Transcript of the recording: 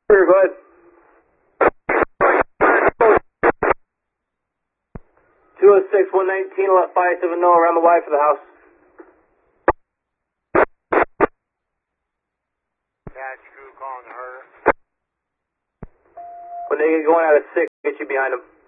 Sure, go ahead. 206, 119, left 570 around the Y for the house. Patch crew calling the herder. When they get going out at 6, get you behind them.